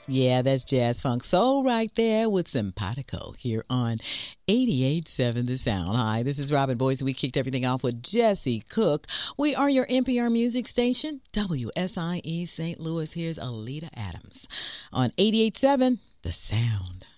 Yeah, that's Jazz Funk Soul right there with Simpatico here on 88.7 The Sound. Hi, this is Robin Boyce. We kicked everything off with Jesse Cook. We are your NPR music station, WSIE St. Louis. Here's Alita Adams on 88.7 The Sound.